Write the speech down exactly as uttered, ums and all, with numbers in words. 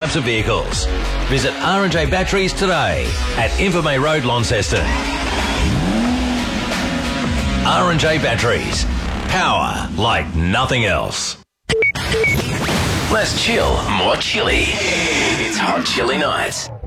types of vehicles. Visit R and J Batteries today at Invermay Road, Launceston. R and J Batteries. Power like nothing else. Less chill, more chilly. It's Hot Chilli Nights.